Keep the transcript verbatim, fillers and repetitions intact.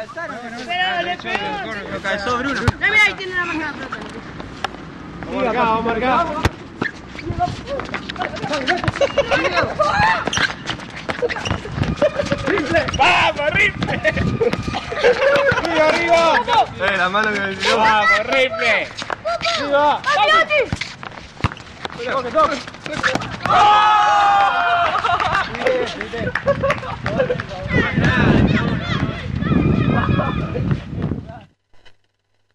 calzaron. Pero le pegó. Lo calzó Bruno. No, mira, ahí tiene la marca de pelota. Marcado, marcado. ¡Vamos, Rifle! ¡Arriba, arriba! Eh, la mano que me dio. ¡Vamos, Rifle! ¡Arriba! ¡Mati, Mati! ¡Toque, toque! ¡Oh!